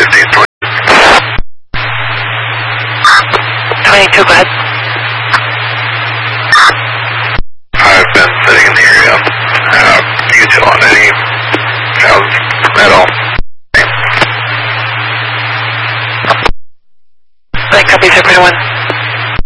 22, go ahead. I've been sitting in the area. You two on any sounds at all? Copy, 021.